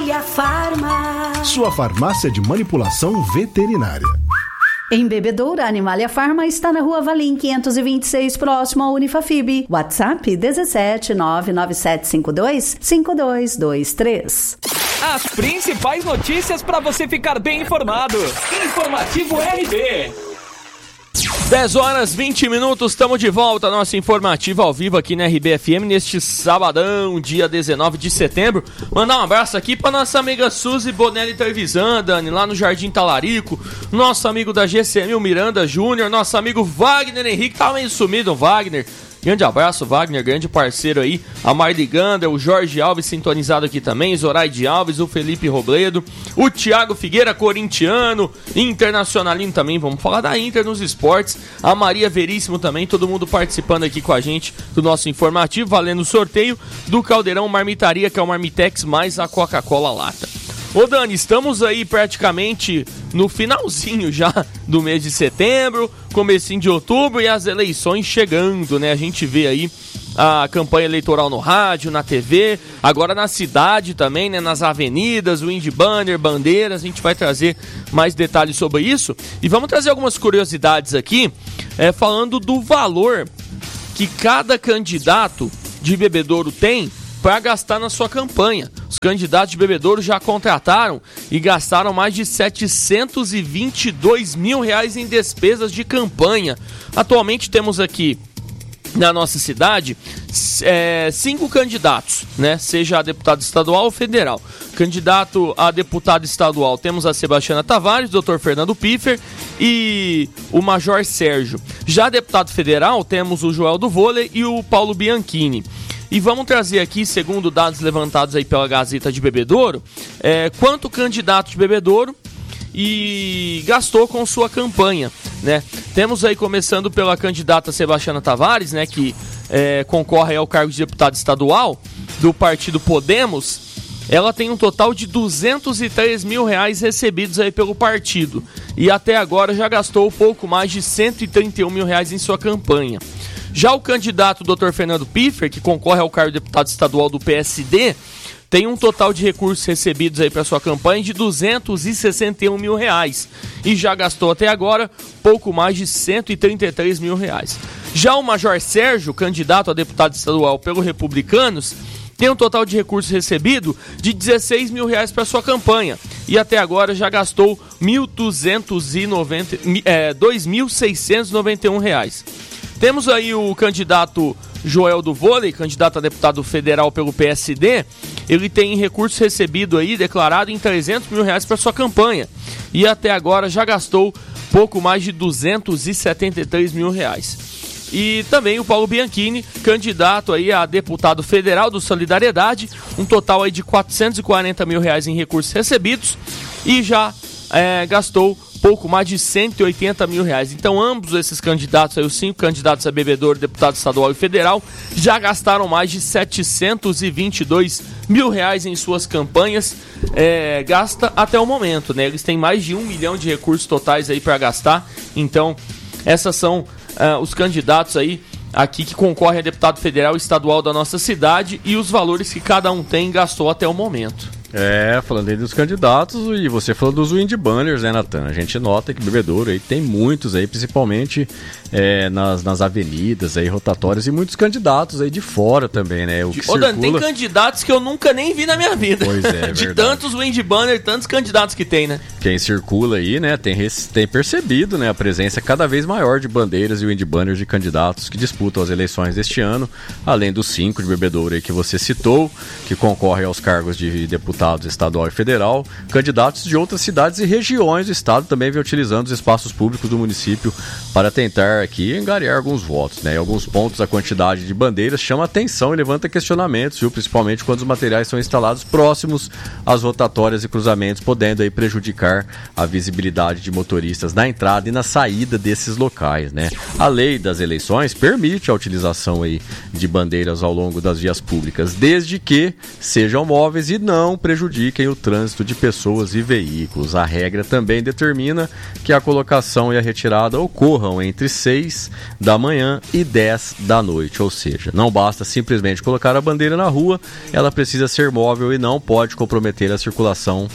Animalia Farma. Sua farmácia de manipulação veterinária. Em Bebedouro, a Animalia Farma está na Rua Valim 526, próximo ao Unifafib. WhatsApp 17 99752 5223. As principais notícias para você ficar bem informado. Informativo RB. 10 horas 20 minutos, estamos de volta, nosso informativo ao vivo aqui na RBFM neste sabadão, dia 19 de setembro. Mandar um abraço aqui para nossa amiga Suzy Bonelli Trevisan, Dani, lá no Jardim Talarico. Nosso amigo da GCM, o Miranda Júnior. Nosso amigo Wagner Henrique, tá meio sumido, o Wagner. Grande abraço, Wagner, grande parceiro aí. A Marli Gander, o Jorge Alves sintonizado aqui também, Zoraide Alves, o Felipe Robledo, o Thiago Figueira, corintiano, internacionalino também, vamos falar da Inter nos esportes. A Maria Veríssimo também, todo mundo participando aqui com a gente do nosso informativo, valendo o sorteio do Caldeirão Marmitaria, que é o Marmitex mais a Coca-Cola Lata. Ô Dani, estamos aí praticamente no finalzinho já do mês de setembro, comecinho de outubro e as eleições chegando, né? A gente vê aí a campanha eleitoral no rádio, na TV, agora na cidade também, né? Nas avenidas, wind banner, bandeiras, a gente vai trazer mais detalhes sobre isso. E vamos trazer algumas curiosidades aqui, falando do valor que cada candidato de Bebedouro tem para gastar na sua campanha. Os candidatos de Bebedouro já contrataram e gastaram mais de R$722 mil em despesas de campanha. Atualmente temos aqui na nossa cidade 5 candidatos, né? Seja a deputado estadual ou federal. Candidato a deputado estadual temos a Sebastiana Tavares, Dr. Fernando Piffer e o Major Sérgio. Já deputado federal temos o Joel do Vôlei e o Paulo Bianchini. E vamos trazer aqui, segundo dados levantados aí pela Gazeta de Bebedouro, quanto o candidato de Bebedouro e gastou com sua campanha, né? Temos aí, começando pela candidata Sebastiana Tavares, né, que concorre ao cargo de deputado estadual do partido Podemos. Ela tem um total de R$203 mil recebidos aí pelo partido e até agora já gastou pouco mais de R$131 mil em sua campanha. Já o candidato Dr. Fernando Piffer, que concorre ao cargo de deputado estadual do PSD, tem um total de recursos recebidos aí para sua campanha de R$261 mil e já gastou até agora pouco mais de R$133 mil. Já o Major Sérgio, candidato a deputado estadual pelo Republicanos, tem um total de recursos recebido de R$16 mil para sua campanha e até agora já gastou R$2.691. Temos aí o candidato Joel do Vôlei, candidato a deputado federal pelo PSD. Ele tem recurso recebido aí, declarado em R$300 mil para sua campanha. E até agora já gastou pouco mais de R$273 mil. E também o Paulo Bianchini, candidato aí a deputado federal do Solidariedade, um total aí de R$440 mil em recursos recebidos e já gastou pouco mais de R$180 mil. Então ambos esses candidatos, aí, os 5 candidatos a Bebedouro, deputado estadual e federal, já gastaram mais de R$722 mil em suas campanhas, gasta até o momento, né? Eles têm mais de 1 milhão de recursos totais aí para gastar. Então essas são os candidatos aí aqui que concorrem a deputado federal e estadual da nossa cidade e os valores que cada um tem gastou até o momento. Falando aí dos candidatos, e você falou dos wind banners, né, Natan? A gente nota que Bebedouro aí tem muitos aí, principalmente nas avenidas aí, rotatórias, e muitos candidatos aí de fora também, né? Dani, tem candidatos que eu nunca nem vi na minha vida. Pois é, de verdade. tantos wind banners, tantos candidatos que tem, né? Quem circula aí, né, tem percebido, né, a presença cada vez maior de bandeiras e wind banners de candidatos que disputam as eleições deste ano, além dos 5 de Bebedouro aí que você citou, que concorrem aos cargos de deputado estadual e federal. Candidatos de outras cidades e regiões do estado também vêm utilizando os espaços públicos do município para tentar aqui angariar alguns votos, né? Em alguns pontos a quantidade de bandeiras chama atenção e levanta questionamentos, viu? Principalmente quando os materiais são instalados próximos às rotatórias e cruzamentos, podendo aí prejudicar a visibilidade de motoristas na entrada e na saída desses locais, né? A lei das eleições permite a utilização aí de bandeiras ao longo das vias públicas, desde que sejam móveis e não prejudicam prejudiquem o trânsito de pessoas e veículos. A regra também determina que a colocação e a retirada ocorram entre 6 da manhã e 10 da noite, ou seja, não basta simplesmente colocar a bandeira na rua, ela precisa ser móvel e não pode comprometer a circulação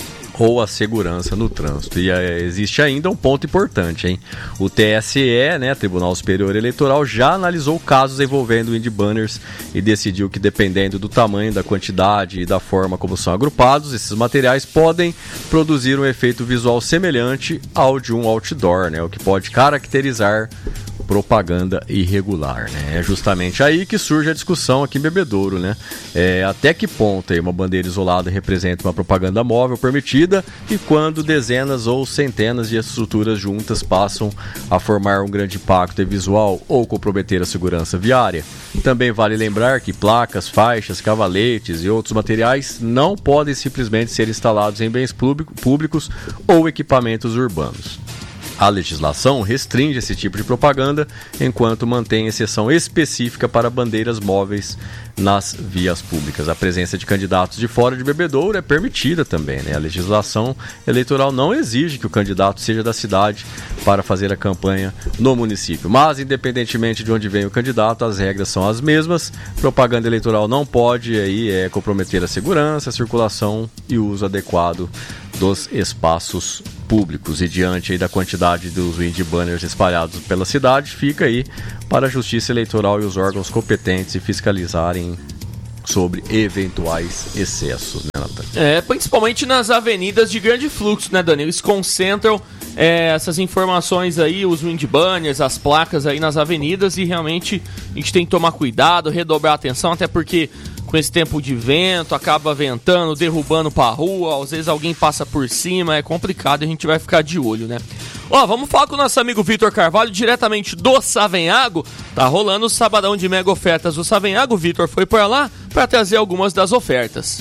ou a segurança no trânsito. E existe ainda um ponto importante, hein? O TSE, né, Tribunal Superior Eleitoral, já analisou casos envolvendo wind banners e decidiu que, dependendo do tamanho, da quantidade e da forma como são agrupados, esses materiais podem produzir um efeito visual semelhante ao de um outdoor, né, o que pode caracterizar propaganda irregular, né? É justamente aí que surge a discussão aqui em Bebedouro, né? Até que ponto uma bandeira isolada representa uma propaganda móvel permitida e quando dezenas ou centenas de estruturas juntas passam a formar um grande impacto visual ou comprometer a segurança viária. Também vale lembrar que placas, faixas, cavaletes e outros materiais não podem simplesmente ser instalados em bens públicos ou equipamentos urbanos. A legislação restringe esse tipo de propaganda, enquanto mantém exceção específica para bandeiras móveis nas vias públicas. A presença de candidatos de fora de Bebedouro é permitida também, né? A legislação eleitoral não exige que o candidato seja da cidade para fazer a campanha no município. Mas, independentemente de onde vem o candidato, as regras são as mesmas. Propaganda eleitoral não pode comprometer a segurança, a circulação e o uso adequado dos espaços públicos. E diante aí da quantidade dos wind banners espalhados pela cidade, fica aí para a Justiça Eleitoral e os órgãos competentes fiscalizarem sobre eventuais excessos, né, Natan? Principalmente nas avenidas de grande fluxo, né, Dani? Eles concentram essas informações aí, os wind banners, as placas aí nas avenidas, e realmente a gente tem que tomar cuidado, redobrar a atenção, até porque com esse tempo de vento, acaba ventando, derrubando pra rua, às vezes alguém passa por cima, é complicado, a gente vai ficar de olho, né? Vamos falar com o nosso amigo Vitor Carvalho, diretamente do Savenhago. Tá rolando o sabadão de mega ofertas do Savenhago. O Vitor foi por lá para trazer algumas das ofertas.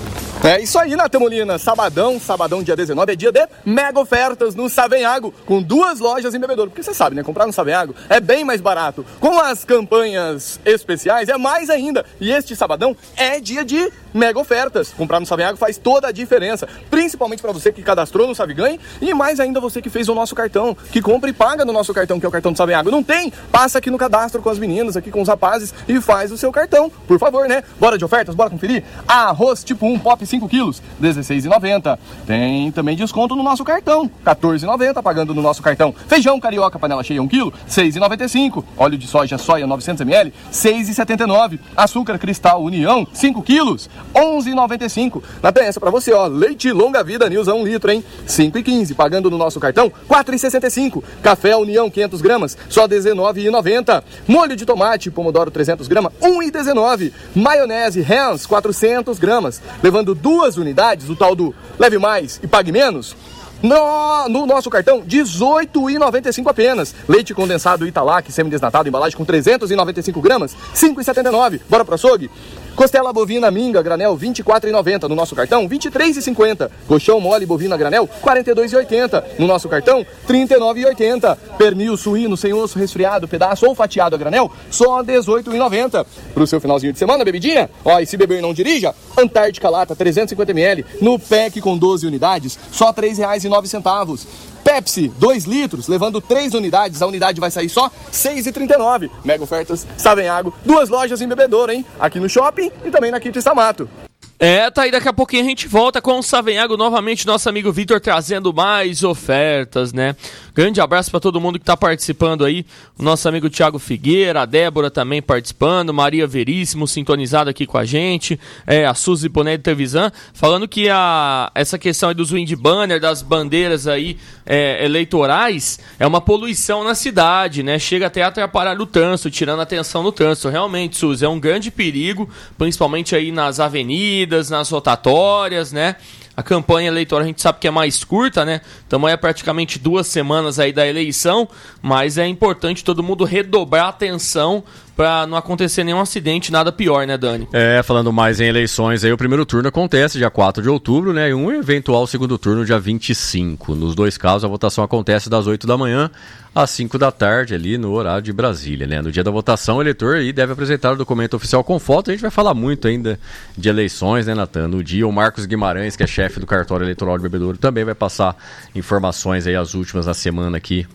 É isso aí, Natan Molina. Sabadão dia 19 é dia de mega ofertas no Savenhago, com 2 lojas em Bebedouro. Porque você sabe, né? Comprar no Savenhago é bem mais barato. Com as campanhas especiais é mais ainda. E este sabadão é dia de mega ofertas. Comprar no Savenhago faz toda a diferença, principalmente para você que cadastrou no Saviganhe e mais ainda você que fez o nosso cartão, que compra e paga no nosso cartão, que é o cartão do Savenhago. Não tem? Passa aqui no cadastro com as meninas, aqui com os rapazes e faz o seu cartão, por favor, né? Bora de ofertas? Bora conferir? Arroz tipo 1, pop 5 quilos, R$16,90. Tem também desconto no nosso cartão, R$14,90 pagando no nosso cartão. Feijão carioca, panela cheia 1 kg, R$6,95. Óleo de soja 900 ml, R$6,79. Açúcar cristal União, 5 quilos, R$11,95. Natan, essa pra você, ó. Leite longa vida Nilza 1 litro, hein? R$5,15. Pagando no nosso cartão, R$4,65. Café União 500 gramas, só R$19,90. Molho de tomate Pomodoro 300 gramas, R$1,19. Maionese Heinz 400 gramas. Levando 2 unidades, o tal do leve mais e pague menos. No nosso cartão, R$18,95 apenas. Leite condensado Italac, semi-desnatado, embalagem com 395 gramas, R$5,79. Bora pro açougue? Costela bovina minga, granel, R$24,90. No nosso cartão, R$23,50. Colchão mole bovina granel, R$42,80. No nosso cartão, R$39,80. Pernil suíno sem osso resfriado, pedaço ou fatiado a granel, só R$18,90. Pro seu finalzinho de semana, bebidinha? E se beber não dirija, Antártica Lata, 350 ml. No pack com 12 unidades, só R$3,09. Pepsi, 2 litros, levando 3 unidades, a unidade vai sair só R$6,39. Mega ofertas Savenhago, 2 lojas em Bebedouro, hein? Aqui no shopping e também na Quinta Estamato. Tá aí, daqui a pouquinho a gente volta com o Savenhago, novamente nosso amigo Vitor trazendo mais ofertas, né? Grande abraço para todo mundo que tá participando aí, o nosso amigo Thiago Figueira, a Débora também participando, Maria Veríssimo sintonizada aqui com a gente, a Suzy Bonet de Trevisan, falando que essa questão aí dos wind banner, das bandeiras aí eleitorais, é uma poluição na cidade, né? Chega até a atrapalhar o trânsito, tirando a atenção no trânsito. Realmente, Suzy, é um grande perigo, principalmente aí nas avenidas, nas rotatórias, né? A campanha eleitoral a gente sabe que é mais curta, né? Então é praticamente 2 semanas aí da eleição, mas é importante todo mundo redobrar a atenção para não acontecer nenhum acidente, nada pior, né, Dani? Falando mais em eleições, aí o primeiro turno acontece dia 4 de outubro, né, e um eventual segundo turno dia 25. Nos 2 casos, a votação acontece das 8 da manhã às 5 da tarde, ali no horário de Brasília, né. No dia da votação, o eleitor aí deve apresentar o documento oficial com foto. A gente vai falar muito ainda de eleições, né, Natan? No dia, o Marcos Guimarães, que é chefe do cartório eleitoral de Bebedouro, também vai passar informações aí, as últimas na semana aqui.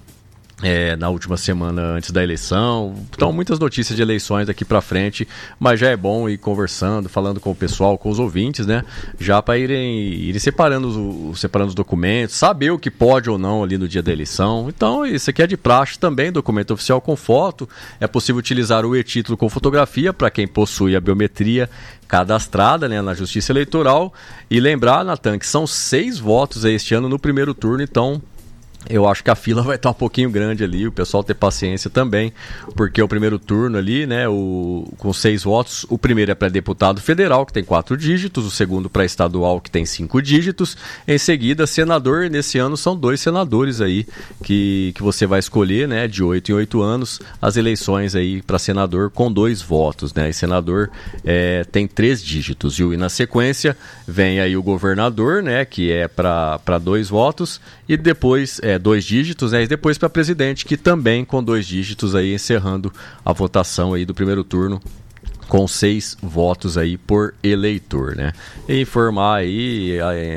Na última semana antes da eleição. Então, muitas notícias de eleições daqui pra frente, mas já é bom ir conversando, falando com o pessoal, com os ouvintes, né? Já para irem separando os documentos, saber o que pode ou não ali no dia da eleição. Então, isso aqui é de praxe também, documento oficial com foto. É possível utilizar o e-título com fotografia para quem possui a biometria cadastrada, né, na Justiça Eleitoral. E lembrar, Natan, que são 6 votos aí este ano no primeiro turno, então eu acho que a fila vai estar um pouquinho grande ali, o pessoal ter paciência também, porque o primeiro turno ali, né, com 6 votos, o primeiro é para deputado federal, que tem 4 dígitos, o segundo para estadual, que tem 5 dígitos, em seguida senador, nesse ano são 2 senadores aí que você vai escolher, né, de 8 em 8 anos, as eleições aí para senador com 2 votos, né, e senador tem 3 dígitos, e na sequência vem aí o governador, né, que é para 2 votos, e depois 2 dígitos, né? E depois para presidente, que também com 2 dígitos aí, encerrando a votação aí do primeiro turno com 6 votos aí por eleitor, né? E informar aí,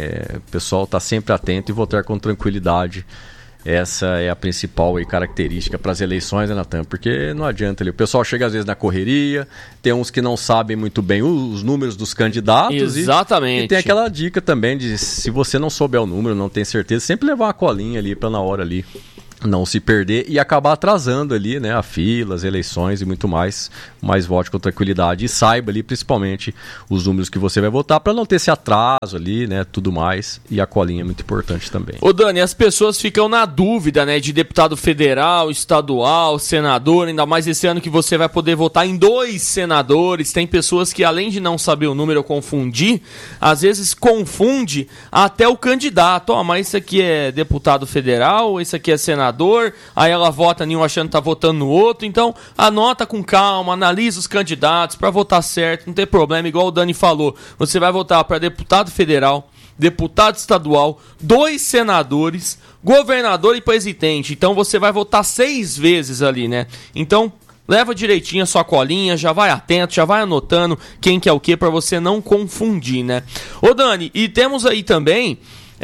o pessoal tá sempre atento e votar com tranquilidade. Essa é a principal aí característica para as eleições, né, Natan? Porque não adianta ali, o pessoal chega às vezes na correria, tem uns que não sabem muito bem os números dos candidatos. Exatamente. E tem aquela dica também de, se você não souber o número, não tem certeza, sempre levar uma colinha ali para na hora ali não se perder e acabar atrasando ali, né, a fila, as eleições e muito mais. Mas vote com tranquilidade e saiba ali principalmente os números que você vai votar para não ter esse atraso ali, né, tudo mais. E a colinha é muito importante também. Ô Dani, as pessoas ficam na dúvida, né, de deputado federal, estadual, senador, ainda mais esse ano que você vai poder votar em 2 senadores. Tem pessoas que, além de não saber o número ou confundir, às vezes confunde até o candidato. Mas isso aqui é deputado federal, esse aqui é senador. Aí ela vota em um achando que tá votando no outro. Então, anota com calma, analisa os candidatos para votar certo, não tem problema, igual o Dani falou. Você vai votar para deputado federal, deputado estadual, 2 senadores, governador e presidente. Então você vai votar 6 vezes ali, né? Então, leva direitinho a sua colinha, já vai atento, já vai anotando quem que é o que para você não confundir, né? Ô Dani, e temos aí também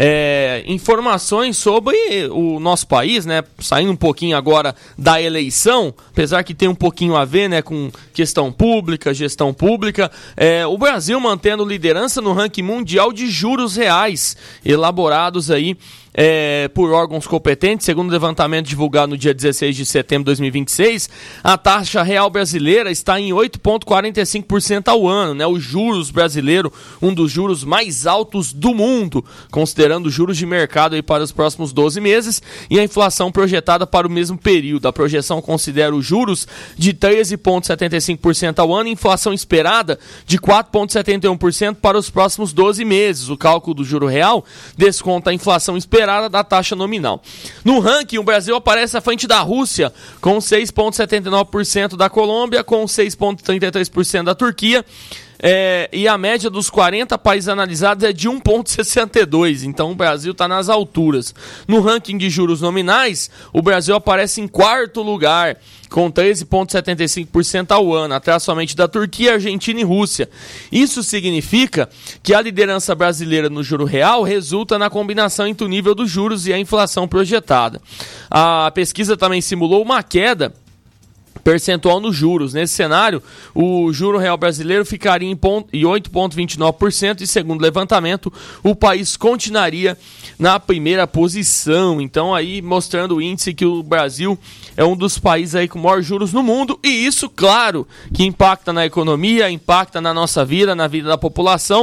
informações sobre o nosso país, né? Saindo um pouquinho agora da eleição, apesar que tem um pouquinho a ver, né, com questão pública, gestão pública. O Brasil mantendo liderança no ranking mundial de juros reais, elaborados aí por órgãos competentes. Segundo o levantamento divulgado no dia 16 de setembro de 2026, a taxa real brasileira está em 8,45% ao ano, né? O juros brasileiro, um dos juros mais altos do mundo, considerando os juros de mercado aí para os próximos 12 meses e a inflação projetada para o mesmo período. A projeção considera os juros de 13,75% ao ano e inflação esperada de 4,71% para os próximos 12 meses. O cálculo do juro real desconta a inflação esperada da taxa nominal. No ranking, o Brasil aparece à frente da Rússia, com 6,79%, da Colômbia, com 6,33% da Turquia, e a média dos 40 países analisados é de 1,62, então o Brasil está nas alturas. No ranking de juros nominais, o Brasil aparece em 4º lugar, com 13,75% ao ano, atrás somente da Turquia, Argentina e Rússia. Isso significa que a liderança brasileira no juro real resulta na combinação entre o nível dos juros e a inflação projetada. A pesquisa também simulou uma queda percentual nos juros. Nesse cenário, o juro real brasileiro ficaria em 8,29% e, segundo o levantamento, o país continuaria na primeira posição. Então, aí mostrando o índice que o Brasil é um dos países aí com maiores juros no mundo, e isso, claro, que impacta na economia, impacta na nossa vida, na vida da população,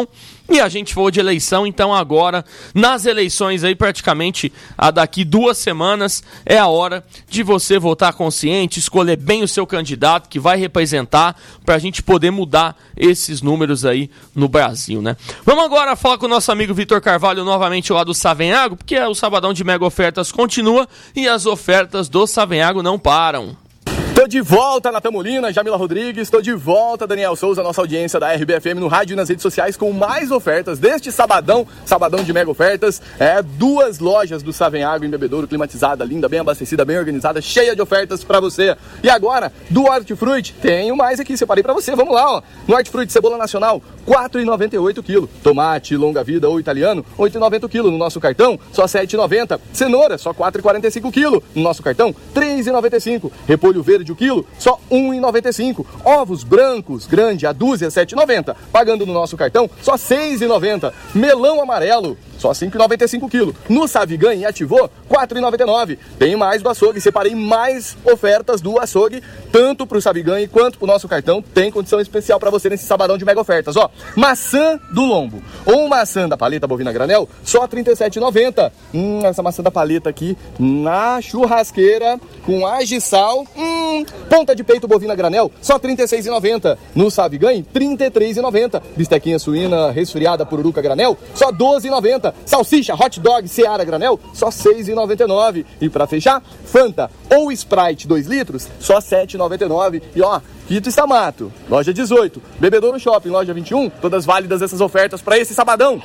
E a gente falou de eleição, então agora, nas eleições aí, praticamente daqui 2 semanas, é a hora de você votar consciente, escolher bem o seu candidato que vai representar, pra gente poder mudar esses números aí no Brasil, né? Vamos agora falar com o nosso amigo Vitor Carvalho, novamente lá do Savenhago, porque o Sabadão de Mega Ofertas continua e as ofertas do Savenhago não param. Tô de volta, Natan Molina, Jamila Rodrigues, tô de volta, Daniel Souza, nossa audiência da RBFM no rádio e nas redes sociais com mais ofertas deste sabadão de Mega Ofertas. 2 lojas do Savenhago em Bebedouro, climatizada, linda, bem abastecida, bem organizada, cheia de ofertas pra você. E agora, do Hortifruti, tenho mais aqui, separei pra você, vamos lá, ó. No Hortifruti, cebola nacional, R$ 4,98 kg. Tomate, longa vida ou italiano, R$ 8,90 kg no nosso cartão, só R$ 7,90. Cenoura, só R$ 4,45 kg no nosso cartão, R$ 3,95. Repolho verde o quilo, só R$ 1,95. Ovos brancos, grande, a dúzia, R$ 7,90. Pagando no nosso cartão, só R$ 6,90. Melão amarelo, só R$ 5,95 kg. No Savigan e Ativô, R$ 4,99. Tem mais do açougue, separei mais ofertas do açougue, tanto pro Savigan quanto pro nosso cartão. Tem condição especial para você nesse sabadão de Mega Ofertas, ó. Maçã do lombo ou maçã da paleta bovina granel, só R$ 37,90. Essa maçã da paleta aqui na churrasqueira com agiçal. Ponta de peito bovina granel, só R$ 36,90. No Savigan, R$ 33,90. Bistequinha suína resfriada pururuca granel, só R$ 12,90. Salsicha hot dog Seara granel, só R$ 6,99. E pra fechar, Fanta ou Sprite 2 litros, só R$ 7,99. E ó, Quito Estamato, loja 18, Bebedouro Shopping, loja 21, todas válidas essas ofertas para esse sabadão.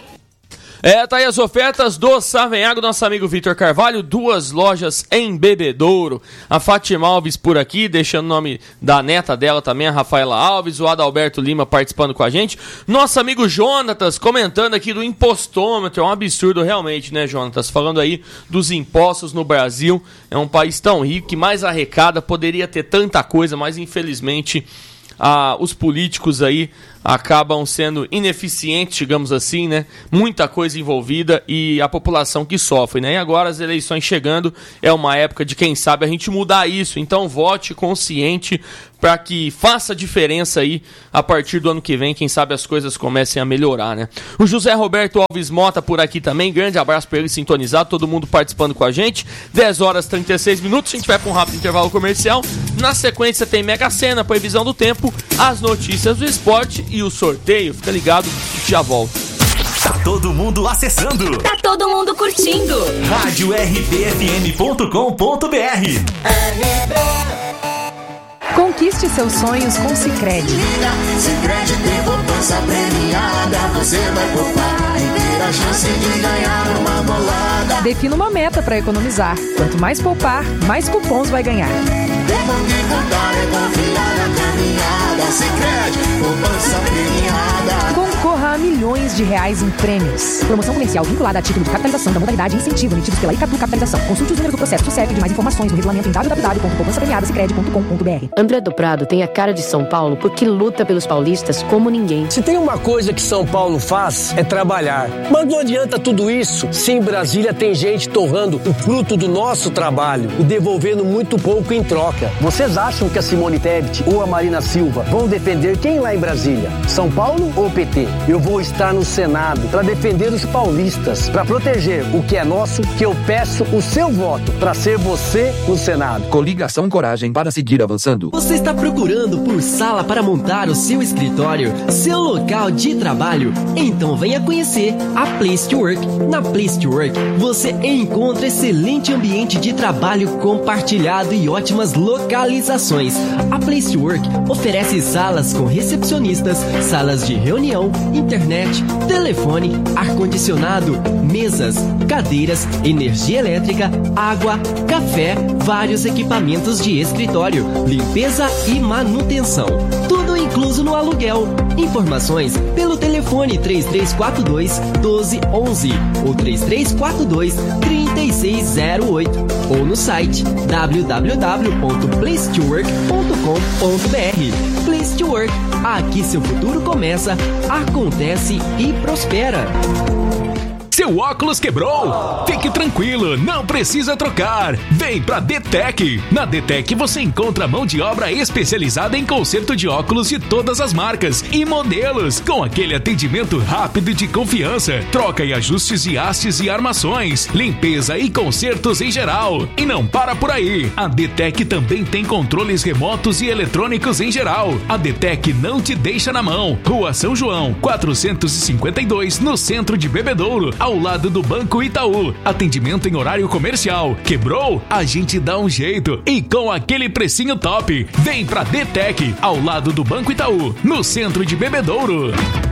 Tá aí as ofertas do Savenhago, nosso amigo Vitor Carvalho, 2 lojas em Bebedouro. A Fátima Alves por aqui, deixando o nome da neta dela também, a Rafaela Alves, o Adalberto Lima participando com a gente. Nosso amigo Jonatas comentando aqui do impostômetro, é um absurdo realmente, né, Jonatas? Falando aí dos impostos no Brasil, é um país tão rico que mais arrecada, poderia ter tanta coisa, mas infelizmente os políticos aí acabam sendo ineficientes, digamos assim, né? Muita coisa envolvida e a população que sofre, né? E agora as eleições chegando, é uma época de, quem sabe, a gente mudar isso. Então vote consciente para que faça diferença aí a partir do ano que vem, quem sabe as coisas comecem a melhorar, né? O José Roberto Alves Mota por aqui também, grande abraço para ele sintonizado, todo mundo participando com a gente. 10 horas e 36 minutos, a gente vai para um rápido intervalo comercial. Na sequência tem Mega Sena, previsão do tempo, as notícias do esporte e o sorteio. Fica ligado, já volto. Tá todo mundo acessando. Tá todo mundo curtindo. Rádio rbfm.com.br. Conquiste seus sonhos com Sicredi. Sicredi tem poupança premiada, você vai poupar e ter a chance de ganhar uma bolada. Defina uma meta para economizar. Quanto mais poupar, mais cupons vai ganhar. É bom de contar, é confiar na caminhada. Sicredi, poupança premiada. Concorra a milhões de reais em prêmios. Promoção comercial vinculada a título de capitalização da modalidade e incentivo emitidos pela Icatu Capitalização. Consulte os números do processo do CEP e mais informações no regulamento em www.poupançapremiadasicredi.com.br. André do Prado tem a cara de São Paulo porque luta pelos paulistas como ninguém. Se tem uma coisa que São Paulo faz, é trabalhar. Mas não adianta tudo isso se em Brasília tem gente torrando o fruto do nosso trabalho e devolvendo muito pouco em troca. Vocês acham que a Simone Tebet ou a Marina Silva vão defender quem lá em Brasília? São Paulo ou PT? Eu vou estar no Senado para defender os paulistas, para proteger o que é nosso, que eu peço o seu voto para ser você no Senado. Coligação Coragem para seguir avançando. Você está procurando por sala para montar o seu escritório, seu local de trabalho? Então venha conhecer a Place to Work. Na Place to Work, você encontra excelente ambiente de trabalho compartilhado e ótimas localizações. A Place to Work oferece salas com recepcionistas, salas de reunião, internet, telefone, ar-condicionado, mesas, cadeiras, energia elétrica, água, café, vários equipamentos de escritório, limpeza e manutenção. Tudo incluso no aluguel. Informações pelo telefone 3342-1211 ou 3342-3608 ou no site www.placetowork.com.br. Place to Work. Aqui seu futuro começa, acontece e prospera. Seu óculos quebrou? Fique tranquilo, não precisa trocar. Vem pra DTEC. Na DTEC você encontra mão de obra especializada em conserto de óculos de todas as marcas e modelos, com aquele atendimento rápido e de confiança. Troca e ajustes de hastes e armações, limpeza e consertos em geral. E não para por aí. A DTEC também tem controles remotos e eletrônicos em geral. A DTEC não te deixa na mão. Rua São João, 452, no centro de Bebedouro, ao lado do Banco Itaú. Atendimento em horário comercial. Quebrou? A gente dá um jeito. E com aquele precinho top. Vem pra DTEC, ao lado do Banco Itaú, no centro de Bebedouro.